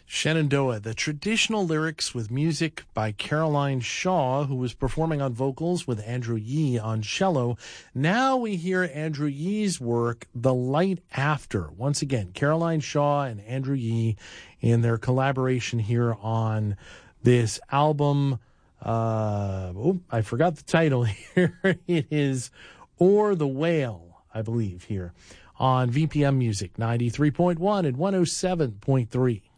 Shenandoah, the traditional lyrics with music by Caroline Shaw, who was performing on vocals with Andrew Yee on cello. Now we hear Andrew Yee's work, The Light After. Once again, Caroline Shaw and Andrew Yee in their collaboration here on this album. I forgot the title here. It is Or the Whale, I believe, here on VPM Music 93.1 and 107.3.